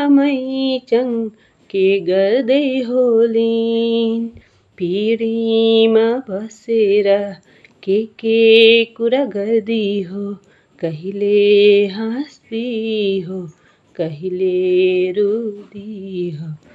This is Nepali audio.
मैचङ के गर्दै होलिन्, पिँढीमा बसेर के कुरा गर्दी हो, कहिले हाँस्दी हो, कहिले रुदी हो।